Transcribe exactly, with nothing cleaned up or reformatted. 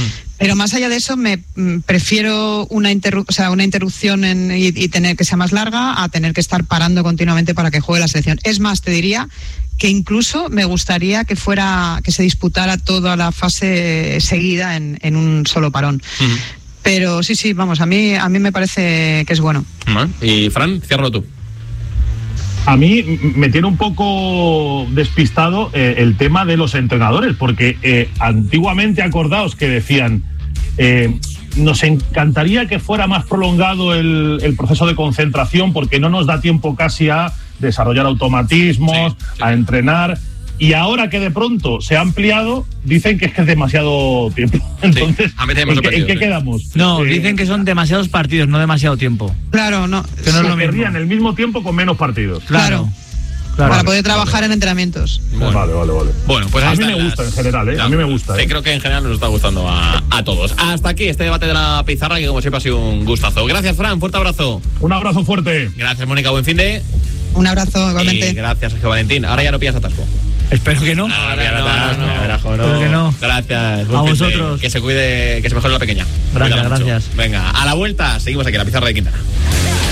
Pero más allá de eso, me mm, prefiero una, interru- o sea, una interrupción en, y, y tener que sea más larga a tener que estar parando continuamente para que juegue la selección. Es más, te diría que incluso me gustaría que fuera que se disputara toda la fase seguida en, en un solo parón. Uh-huh. Pero sí, sí, vamos, a mí a mí me parece que es bueno. Uh-huh. Y Fran, ciérralo tú. A mí me tiene un poco despistado eh, el tema de los entrenadores, porque eh, antiguamente, acordaos que decían, eh, nos encantaría que fuera más prolongado el, el proceso de concentración porque no nos da tiempo casi a desarrollar automatismos, sí, sí. a entrenar. Y ahora que de pronto se ha ampliado, dicen que es que es demasiado tiempo. Entonces, sí, ¿en, qué, partidos, ¿en qué sí. quedamos? No, eh, dicen que son demasiados partidos, no demasiado tiempo. Claro, no. Que no es lo mismo. En el mismo tiempo con menos partidos. Claro. Claro, para poder trabajar vale. en entrenamientos. Bueno. Vale, vale, vale. Bueno, pues a mí me gusta las... en general, ¿eh? Claro. A mí me gusta. Sí, ¿eh? creo que en general nos está gustando a, a todos. Hasta aquí este debate de la pizarra, que como siempre ha sido un gustazo. Gracias, Fran, fuerte abrazo. Un abrazo fuerte. Gracias, Mónica, buen fin de. Un abrazo, igualmente. Y gracias, Sergio Valentín. Ahora ya no pillas atasco. Espero que no. No, no, no, no, no, no, no. Espero que no. Gracias. A vosotros. Que se cuide, que se mejore la pequeña. Gracias, gracias. Venga, a la vuelta seguimos aquí, la pizarra de Quintana.